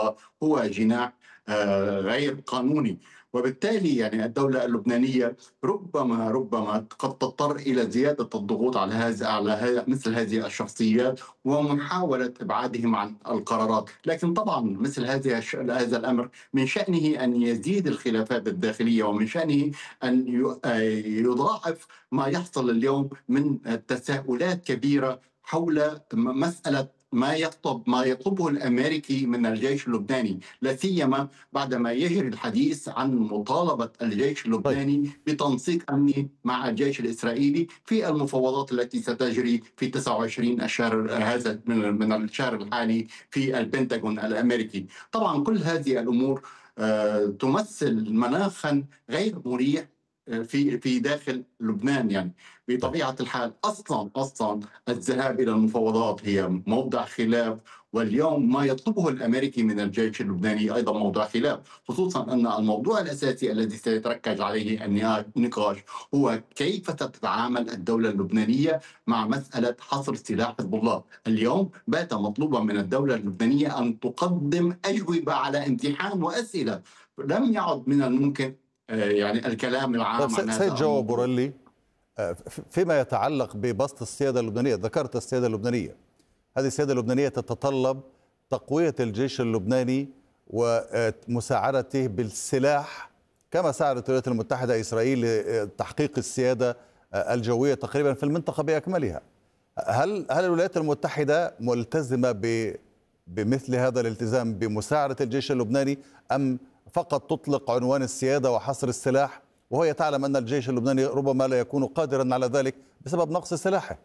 الله هو جناح غير قانوني. وبالتالي يعني الدولة اللبنانية ربما قد تضطر إلى زيادة الضغوط على مثل هذه الشخصيات ومحاولة إبعادهم عن القرارات. لكن طبعا مثل هذا الأمر من شأنه أن يزيد الخلافات الداخلية، ومن شأنه أن يضاعف ما يحصل اليوم من تساؤلات كبيرة حول مسألة ما يطلبه الامريكي من الجيش اللبناني، لا سيما بعدما يجري الحديث عن مطالبه الجيش طيب. اللبناني بتنسيق امني مع الجيش الاسرائيلي في المفاوضات التي ستجري في 29 الشهر هذا من الشهر الحالي في البنتاغون الامريكي. طبعا كل هذه الامور تمثل مناخا غير مريح في داخل لبنان. يعني طيب. بطبيعه الحال اصلا الذهاب الى المفاوضات هي موضع خلاف، واليوم ما يطلبه الامريكي من الجيش اللبناني ايضا موضوع خلاف، خصوصا ان الموضوع الاساسي الذي سيتركز عليه النقاش هو كيف ستتعامل الدوله اللبنانيه مع مساله حصر سلاح حزب الله. اليوم بات مطلوبا من الدوله اللبنانيه ان تقدم اجوبه على امتحان واسئله. لم يعد من الممكن يعني الكلام طيب، العام عن سيد هذا جو الموضوع. بوريلي، فيما يتعلق ببسط السيادة اللبنانية، ذكرت السيادة اللبنانية، هذه السيادة اللبنانية تتطلب تقوية الجيش اللبناني ومساعدته بالسلاح كما ساعدت الولايات المتحدة إسرائيل لتحقيق السيادة الجوية تقريبا في المنطقة بأكملها. هل الولايات المتحدة ملتزمة بمثل هذا الالتزام بمساعدة الجيش اللبناني، أم فقط تطلق عنوان السيادة وحصر السلاح وهي تعلم أن الجيش اللبناني ربما لا يكون قادرا على ذلك بسبب نقص سلاحه؟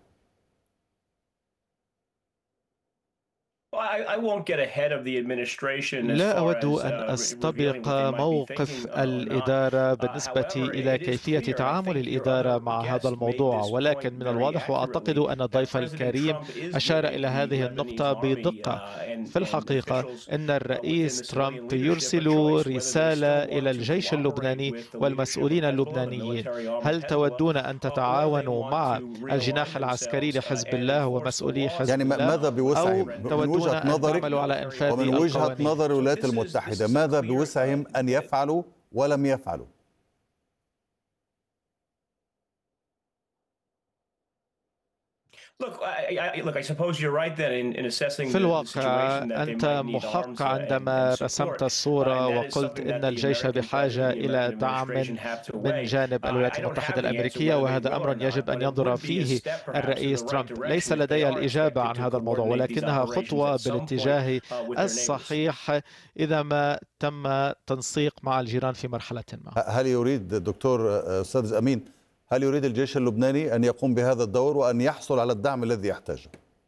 لا أود أن أستبق موقف الإدارة بالنسبة إلى كيفية تعامل الإدارة مع هذا الموضوع، ولكن من الواضح وأعتقد أن الضيف الكريم أشار إلى هذه النقطة بدقة. في الحقيقة أن الرئيس ترامب يرسل رسالة إلى الجيش اللبناني والمسؤولين اللبنانيين. هل تودون أن تتعاونوا مع الجناح العسكري لحزب الله ومسؤولي حزب يعني الله، ماذا بوسعهم أو من تودون وجهة أن نظرك تعملوا على إنفاذ ومن وجهة القوانين؟ نظر الولايات المتحدة، ماذا بوسعهم أن يفعلوا ولم يفعلوا؟ في الواقع أنت محق عندما رسمت الصورة وقلت إن الجيش بحاجة إلى دعم من جانب الولايات المتحدة الأمريكية، وهذا أمر يجب أن ينظر فيه الرئيس ترامب. ليس لدي الإجابة عن هذا الموضوع، ولكنها خطوة بالاتجاه الصحيح إذا ما تم تنسيق مع الجيران في مرحلة ما. هل يريد دكتور أستاذ أمين، هل يريد الجيش اللبناني أن يقوم بهذا الدور وأن يحصل على الدعم الذي يحتاجه؟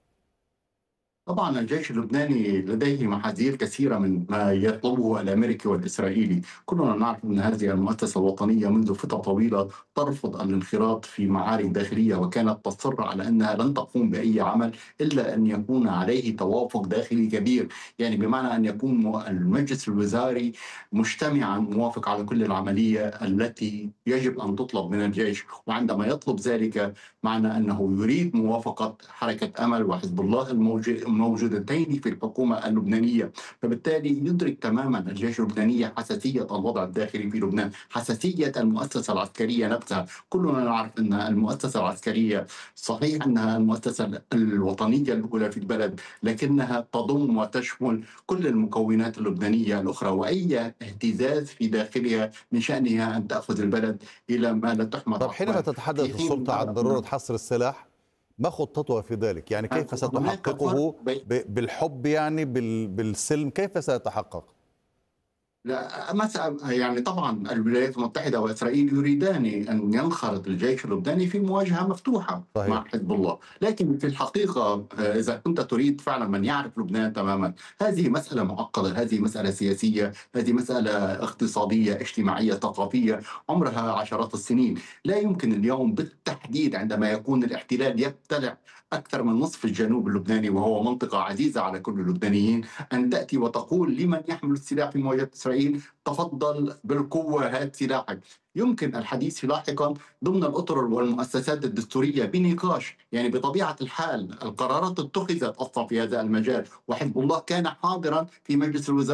طبعا الجيش اللبناني لديه محاذير كثيرة من ما يطلبه الأمريكي والإسرائيلي. كلنا نعرف أن هذه المؤسسة الوطنية منذ فترة طويلة ترفض الانخراط في معارك داخلية، وكانت تصر على أنها لن تقوم بأي عمل إلا أن يكون عليه توافق داخلي كبير، يعني بمعنى أن يكون المجلس الوزاري مجتمعا موافق على كل العملية التي يجب أن تطلب من الجيش. وعندما يطلب ذلك معنى أنه يريد موافقة حركة أمل وحزب الله موجودتين في الحكومة اللبنانية. فبالتالي يدرك تماما الجيش اللبناني حساسية الوضع الداخلي في لبنان، حساسية المؤسسة العسكرية نفسها. كلنا نعرف أن المؤسسة العسكرية صحيح أنها المؤسسة الوطنية الأولى في البلد، لكنها تضم وتشمل كل المكونات اللبنانية الأخرى، وأي اهتزاز في داخلها من شأنها أن تأخذ البلد إلى ما لا تحمد طب حينما عقباه. تتحدث السلطة عن ضرورة حصر السلاح، ما خطتها في ذلك؟ يعني كيف هناك فرق ستحققه؟ بالحب يعني بالسلم، كيف سيتحقق؟ لا مسألة يعني طبعا الولايات المتحدة وإسرائيل يريدان أن ينخرط الجيش اللبناني في مواجهة مفتوحة صحيح. مع حزب الله، لكن في الحقيقة إذا كنت تريد فعلا من يعرف لبنان تماما، هذه مسألة معقدة، هذه مسألة سياسية، هذه مسألة اقتصادية اجتماعية ثقافية عمرها عشرات السنين. لا يمكن اليوم بالتحديد عندما يكون الاحتلال يبتلع أكثر من نصف الجنوب اللبناني وهو منطقة عزيزة على كل اللبنانيين أن تأتي وتقول لمن يحمل السلاح في مواجهة إسرائيل تفضل بالقوة هات سلاحك. يمكن الحديث لاحقا ضمن الأطر والمؤسسات الدستورية بنقاش، يعني بطبيعة الحال القرارات اتخذت أصلا في هذا المجال، وحزب الله كان حاضرا في مجلس الوزراء